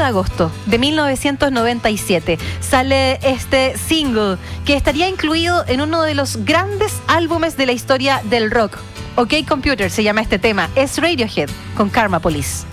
de agosto de 1997 sale este single que estaría incluido en uno de los grandes álbumes de la historia del rock. OK Computer se llama este tema. Es Radiohead con Karma Police.